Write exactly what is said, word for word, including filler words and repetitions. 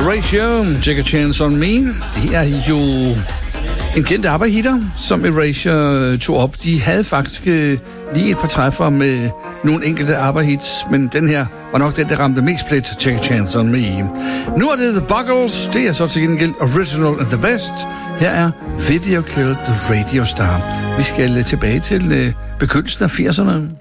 Erasure, Take a Chance on Me. Det er jo en kendt ABBA-hitter, som Erasure tog op. De havde faktisk lige et par træffer med nogle enkelte ABBA-hits, men den her var nok den, der ramte mest plet, Take a Chance on Me. Nu er det The Buggles. Det er så til gengæld Original and the Best. Her er Video Killed the Radio Star. Vi skal tilbage til begyndelsen af firserne.